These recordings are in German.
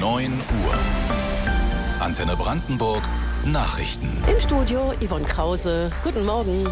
9 Uhr. Antenne Brandenburg Nachrichten. Im Studio Yvonne Krause. Guten Morgen.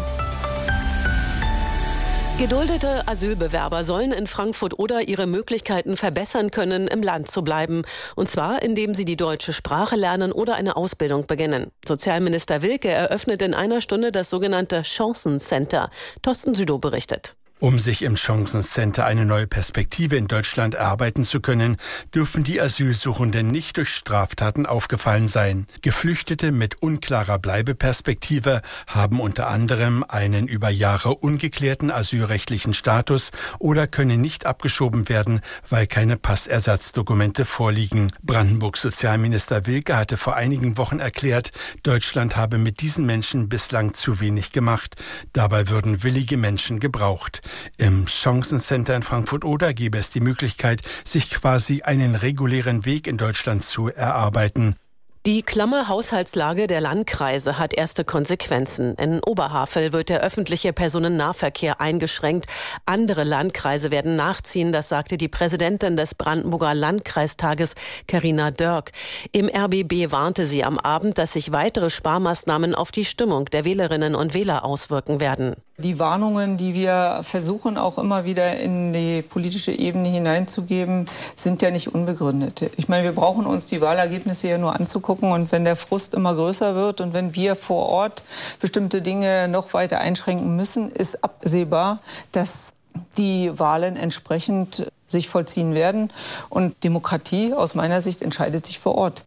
Geduldete Asylbewerber sollen in Frankfurt-Oder ihre Möglichkeiten verbessern können, im Land zu bleiben. Und zwar, indem sie die deutsche Sprache lernen oder eine Ausbildung beginnen. Sozialminister Wilke eröffnet in einer Stunde das sogenannte Chancencenter. Thorsten Südow berichtet. Um sich im Chancencenter eine neue Perspektive in Deutschland erarbeiten zu können, dürfen die Asylsuchenden nicht durch Straftaten aufgefallen sein. Geflüchtete mit unklarer Bleibeperspektive haben unter anderem einen über Jahre ungeklärten asylrechtlichen Status oder können nicht abgeschoben werden, weil keine Passersatzdokumente vorliegen. Brandenburgs Sozialminister Wilke hatte vor einigen Wochen erklärt, Deutschland habe mit diesen Menschen bislang zu wenig gemacht. Dabei würden willige Menschen gebraucht. Im Chancencenter in Frankfurt-Oder gäbe es die Möglichkeit, sich quasi einen regulären Weg in Deutschland zu erarbeiten. Die klamme Haushaltslage der Landkreise hat erste Konsequenzen. In Oberhavel wird der öffentliche Personennahverkehr eingeschränkt. Andere Landkreise werden nachziehen, das sagte die Präsidentin des Brandenburger Landkreistages, Carina Dörk. Im RBB warnte sie am Abend, dass sich weitere Sparmaßnahmen auf die Stimmung der Wählerinnen und Wähler auswirken werden. Die Warnungen, die wir versuchen auch immer wieder in die politische Ebene hineinzugeben, sind ja nicht unbegründet. Ich meine, wir brauchen uns die Wahlergebnisse ja nur anzugucken, und wenn der Frust immer größer wird und wenn wir vor Ort bestimmte Dinge noch weiter einschränken müssen, ist absehbar, dass die Wahlen entsprechend sich vollziehen werden. Und Demokratie aus meiner Sicht entscheidet sich vor Ort.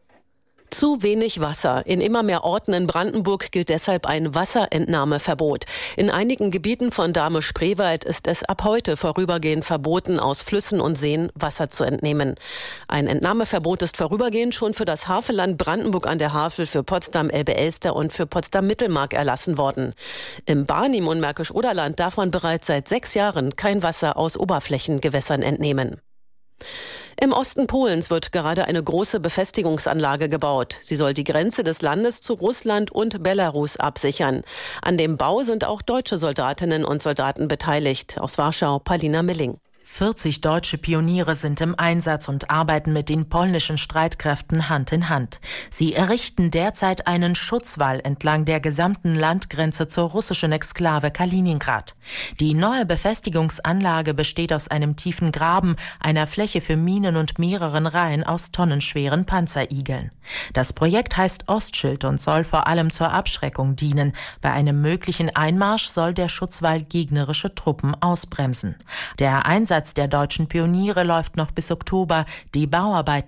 Zu wenig Wasser. In immer mehr Orten in Brandenburg gilt deshalb ein Wasserentnahmeverbot. In einigen Gebieten von Dahme-Spreewald ist es ab heute vorübergehend verboten, aus Flüssen und Seen Wasser zu entnehmen. Ein Entnahmeverbot ist vorübergehend schon für das Havelland Brandenburg an der Havel, für Potsdam, Elbe-Elster und für Potsdam-Mittelmark erlassen worden. Im Barnim und Märkisch-Oderland darf man bereits seit 6 Jahren kein Wasser aus Oberflächengewässern entnehmen. Im Osten Polens wird gerade eine große Befestigungsanlage gebaut. Sie soll die Grenze des Landes zu Russland und Belarus absichern. An dem Bau sind auch deutsche Soldatinnen und Soldaten beteiligt. Aus Warschau, Paulina Milling. 40 deutsche Pioniere sind im Einsatz und arbeiten mit den polnischen Streitkräften Hand in Hand. Sie errichten derzeit einen Schutzwall entlang der gesamten Landgrenze zur russischen Exklave Kaliningrad. Die neue Befestigungsanlage besteht aus einem tiefen Graben, einer Fläche für Minen und mehreren Reihen aus tonnenschweren Panzerigeln. Das Projekt heißt Ostschild und soll vor allem zur Abschreckung dienen. Bei einem möglichen Einmarsch soll der Schutzwall gegnerische Truppen ausbremsen. Der Einsatz der deutschen Pioniere läuft noch bis Oktober. Die Bauarbeiten